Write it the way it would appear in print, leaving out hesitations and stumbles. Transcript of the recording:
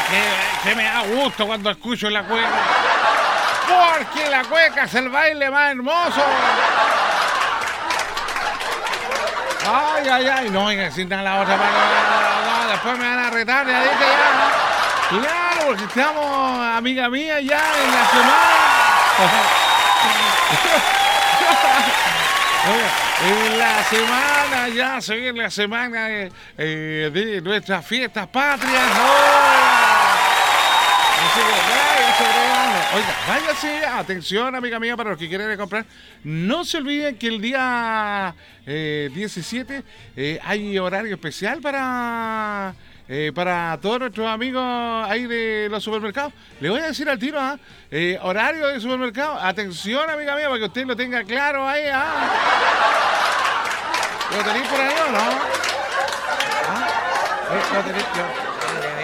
que me da gusto cuando escucho la cueca. Porque la cueca es el baile más hermoso. Ay, ay, ay. No, oiga, sin nada la otra mano. No, después me van a retar, ya dije ya. Claro, porque estamos, amiga mía, ya en la semana. Oiga, en la semana, ya se viene la semana de nuestras fiestas patrias. Así que oiga, váyase, atención, amiga mía, para los que quieren comprar. No se olviden que el día 17 hay horario especial para todos nuestros amigos ahí de los supermercados. Le voy a decir al tiro, horario de supermercado. Atención, amiga mía, para que usted lo tenga claro ahí. ¿Lo tenéis por ahí o no? ¿Lo tenéis?